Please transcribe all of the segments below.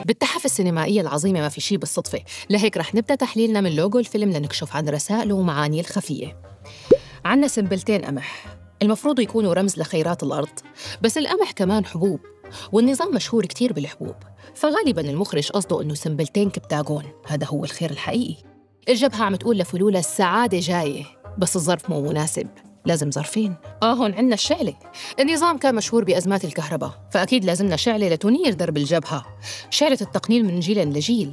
بالتحف السينمائية العظيمة ما في شي بالصدفة، لهيك رح نبدأ تحليلنا من لوجو الفيلم لنكشف عن رسائله ومعانيه الخفية. عنا سنبلتين قمح، المفروض يكونوا رمز لخيرات الأرض، بس القمح كمان حبوب، والنظام مشهور كتير بالحبوب، فغالباً المخرج قصده إنه سنبلتين كبتاغون، هذا هو الخير الحقيقي. الجبهة عم تقول لفلولة السعادة جاية، بس الظرف مو مناسب، لازم ظرفين. هون عنا الشعلة. النظام كان مشهور بأزمات الكهرباء، فأكيد لازمنا شعلة لتنير درب الجبهة، شعلة التقنين من جيل لجيل،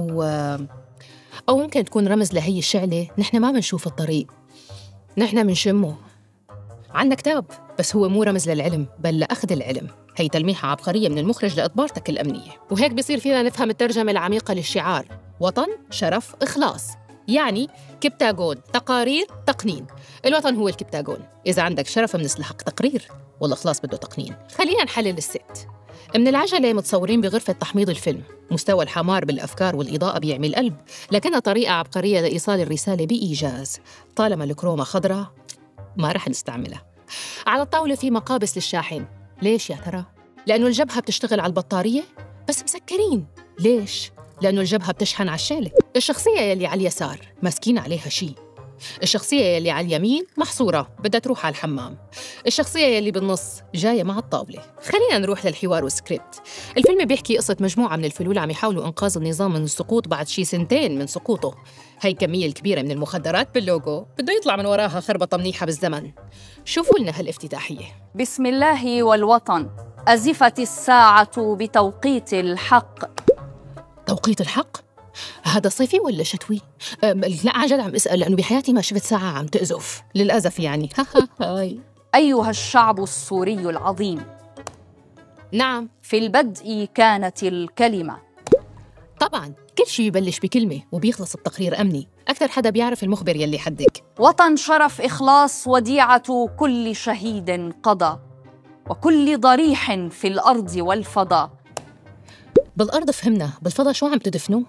أو ممكن تكون رمز لهي الشعلة. نحن ما بنشوف الطريق، نحن بنشمه. عنا كتاب، بس هو مو رمز للعلم بل لأخذ العلم. هي تلميحة عبقرية من المخرج لإطبارتك الأمنية، وهيك بيصير فينا نفهم الترجمة العميقة للشعار: وطن، شرف، إخلاص. يعني كبتاغون، تقارير، تقنين. الوطن هو الكبتاغون، إذا عندك شرف منسلحق تقرير، والإخلاص بده تقنين. خلينا نحلل الست. من العجلة متصورين بغرفة تحميض الفيلم، مستوى الحمار بالأفكار والإضاءة بيعمل قلب، لكنها طريقة عبقرية لإيصال الرسالة بإيجاز. طالما الكرومة خضراء ما رح نستعملها. على الطاولة في مقابس للشاحن. ليش يا ترى؟ لأنه الجبهة بتشتغل على البطارية بس مسكرين. ليش؟ لأنه الجبهة بتشحن على الشالة. الشخصية يلي على اليسار ماسكين عليها شي، الشخصية يلي على اليمين محصورة بدها تروح على الحمام، الشخصية يلي بالنص جاية مع الطاولة. خلينا نروح للحوار والسكريبت. الفيلم بيحكي قصة مجموعة من الفلول عم يحاولوا إنقاذ النظام من السقوط بعد شي 2 من سقوطه. هاي الكمية الكبيرة من المخدرات باللوجو بده يطلع من وراها خربطة منيحة بالزمن. شوفوا لنا هالافتتاحية. بسم الله والوطن، أزفت الساعة بتوقيت الحق. توقيت الحق؟ هذا صيفي ولا شتوي؟ لا عن جد عم اسأل، لأنه بحياتي ما شفت ساعة عم تأزف للأسف يعني. هاي. أيها الشعب السوري العظيم، نعم، في البدء كانت الكلمة. طبعاً كل شيء يبلش بكلمة وبيخلص بتقرير أمني. أكثر حدا بيعرف المخبر يلي حدك. وطن، شرف، إخلاص، وديعة كل شهيد قضى، وكل ضريح في الأرض والفضاء. بالأرض فهمنا، بالفضاء شو عم تدفنوا؟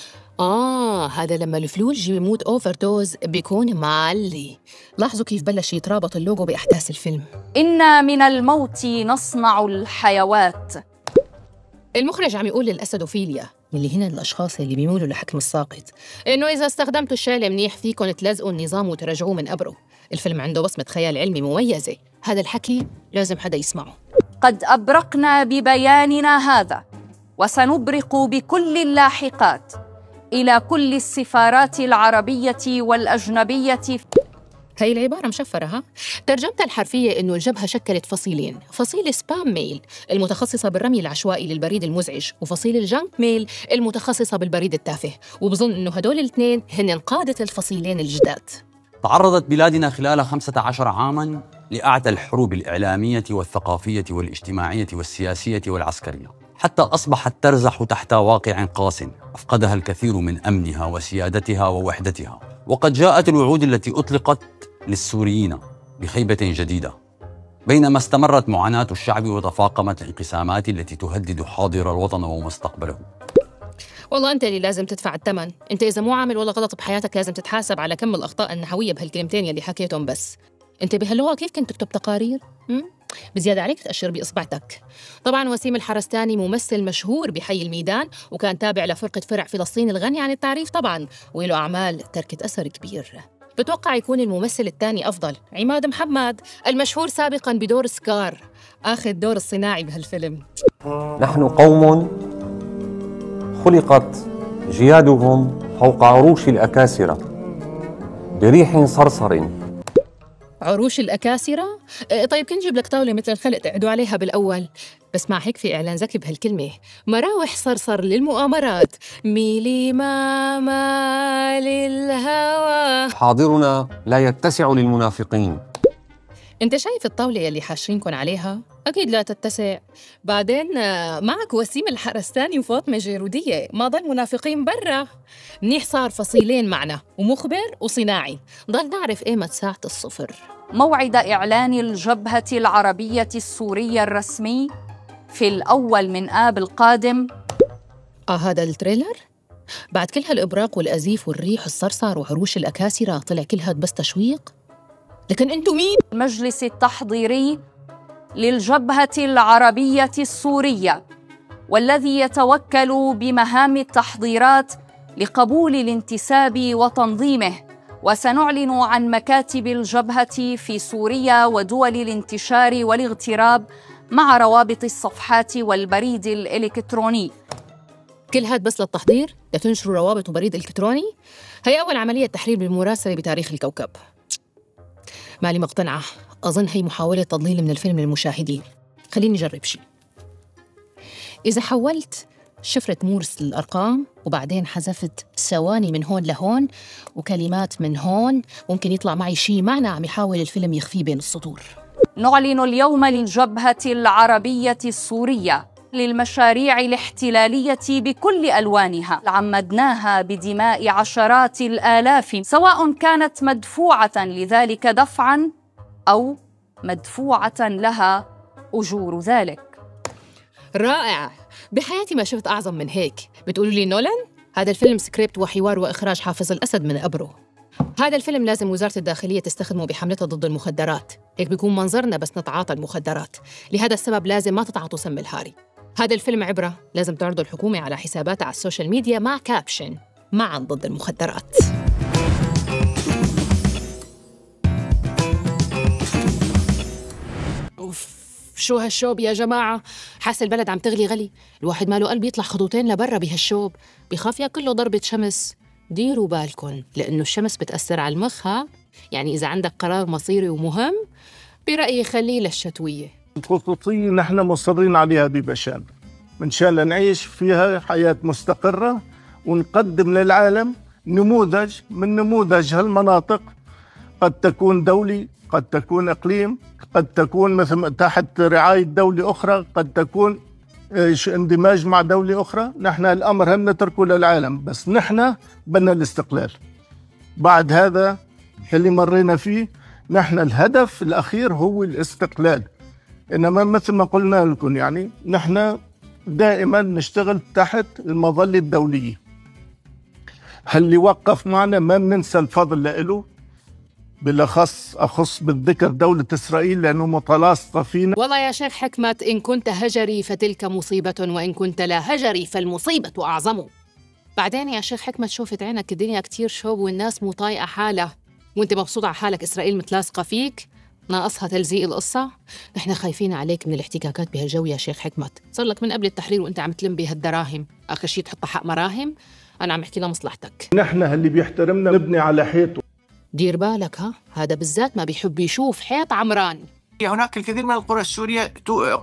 هذا لما الفلول يجي يموت أوفر دوز بيكون معلي. لاحظوا كيف بلش يترابط اللوجو بأحداث الفيلم. إنا من الموت نصنع الحيوات. المخرج عم يقول للأسد وفيليا، اللي هنا الأشخاص اللي بيمولوا لحكم الساقط، إنه إذا استخدمتوا الشالة منيح فيكن تلزقوا النظام وترجعوه من قبره. الفيلم عنده بصمة خيال علمي مميزة، هذا الحكي لازم حدا يسمعه. قد أبرقنا ببياننا هذا، وسنبرق بكل اللاحقات إلى كل السفارات العربية والأجنبية. هاي العبارة مشفرة ها؟ ترجمتها الحرفية إنه الجبهة شكلت فصيلين، فصيل سبام ميل المتخصصة بالرمي العشوائي للبريد المزعج، وفصيل الجانك ميل المتخصصة بالبريد التافه، وبظن إنه هدول الاثنين هن قادة الفصيلين الجداد. تعرضت بلادنا خلال 15 عاماً لأعتى الحروب الإعلامية والثقافية والاجتماعية والسياسية والعسكرية، حتى أصبحت ترزح تحت واقع قاس أفقدها الكثير من أمنها وسيادتها ووحدتها. وقد جاءت الوعود التي أطلقت للسوريين بخيبة جديدة، بينما استمرت معاناة الشعب وتفاقمت الانقسامات التي تهدد حاضر الوطن ومستقبله. والله أنت اللي لازم تدفع الثمن. أنت إذا مو عامل ولا غلط بحياتك لازم تتحاسب على كم الأخطاء النحوية بهالكلمتين يلي حكيتهم. بس أنت بهاللغة كيف كنت تكتب تقارير؟ بزيادة عليك تأشر بإصبعتك. طبعاً وسيم الحرستاني ممثل مشهور بحي الميدان، وكان تابع لفرقة فرع فلسطين الغني عن التعريف طبعاً، وله أعمال تركت أثر كبير. بتوقع يكون الممثل الثاني أفضل عماد محمد، المشهور سابقاً بدور سكار، آخذ دور الصناعي بهالفيلم. نحن قوم خلقت جيادهم فوق عروش الأكاسرة بريح صرصر. عروش الأكاسرة؟ طيب كنت نجيب لك طاولة مثل الخلق تقعدوا عليها بالأول. بس مع هيك في إعلان ذكي بهالكلمة: مراوح صرصر للمؤامرات، ميلي ماما للهوى. حاضرنا لا يتسع للمنافقين. انت شايف الطاولة يلي حاشرينكن عليها؟ أكيد لا تتسع. بعدين معك وسيم الحرستاني وفاطمة جيرودية، ما ضل منافقين برا. منيح صار فصيلين معنا، ومخبر وصناعي، ضل نعرف إيمت ساعة الصفر. موعد إعلان الجبهة العربية السورية الرسمي في الأول من آب القادم. هذا التريلر؟ بعد كل هالإبراق والأزيف والريح الصرصر وعروش الأكاسرة طلع كلها بس تشويق؟ لكن أنتوا مين؟ المجلس التحضيري للجبهة العربية السورية والذي يتوكل بمهام التحضيرات لقبول الانتساب وتنظيمه. وسنعلن عن مكاتب الجبهة في سوريا ودول الانتشار والاغتراب مع روابط الصفحات والبريد الإلكتروني. كل هاد بس للتحضير لتنشروا روابط وبريد إلكتروني؟ هي أول عملية تحرير بالمراسلة بتاريخ الكوكب. مالي مقتنعة، أظن هي محاولة تضليل من الفيلم للمشاهدين. خليني نجرب شيء. إذا حولت شفرة مورس للأرقام وبعدين حذفت ثواني من هون لهون وكلمات من هون، ممكن يطلع معي شيء معنى عم يحاول الفيلم يخفيه بين السطور. نعلن اليوم للجبهة العربية السورية للمشاريع الاحتلالية بكل ألوانها عمدناها بدماء عشرات الآلاف، سواء كانت مدفوعة لذلك دفعاً أو مدفوعة لها أجور ذلك. رائع، بحياتي ما شفت أعظم من هيك. بتقولوا لي نولان؟ هذا الفيلم سكريبت وحوار وإخراج حافظ الأسد من أبره. هذا الفيلم لازم وزارة الداخلية تستخدمه بحملتها ضد المخدرات، هيك بيكون منظرنا بس نتعاطى المخدرات. لهذا السبب لازم ما تتعاطوا سم الهاري. هذا الفيلم عبرة لازم تعرضه الحكومة على حساباتها على السوشيال ميديا مع كابشن معاً ضد المخدرات. أوف، شو هالشوب يا جماعة؟ حاسة البلد عم تغلي غلي، الواحد ماله قلب يطلع خطوتين لبرا بهالشوب، بخاف ياكله ضربة شمس. ديروا بالكن لأنه الشمس بتأثر على المخ. يعني إذا عندك قرار مصيري ومهم برأيي خليه للشتوية. الخصوصية نحن مصرين عليها ببشان من شان نعيش فيها حياة مستقرة ونقدم للعالم نموذج من نموذج هالمناطق، قد تكون دولي، قد تكون إقليم، قد تكون مثل تحت رعاية دولة أخرى، قد تكون اندماج مع دولة أخرى. نحن الأمر هم نتركه للعالم، بس نحن بدنا الاستقلال. بعد هذا اللي مرينا فيه نحن الهدف الأخير هو الاستقلال. إنما مثل ما قلنا لكم يعني نحن دائما نشتغل تحت المظلة الدولية. اللي وقف معنا ما بننسى الفضل له، بالأخص أخص بالذكر دولة إسرائيل لأنه متلاصقة فينا. والله يا شيخ حكمة، إن كنت هجري فتلك مصيبة، وإن كنت لا هجري فالمصيبة أعظم. بعدين يا شيخ حكمة شوفت عينك الدنيا كتير شوب والناس مو طايقة حالها، وانت مبسوط على حالك إسرائيل متلاصقة فيك، ناقصها تلزيق القصة. نحن خايفين عليك من الاحتكاكات بهالجو يا شيخ حكمة. صار لك من قبل التحرير وانت عم تلم بهالدراهم، آخر شي تحط حق مراهم. أنا عم احكي لمصلحتك. نحن اللي بيحترمنا نبني على حيط. دير بالك هذا بالذات ما بيحب يشوف حيط عمران. هناك الكثير من القرى السورية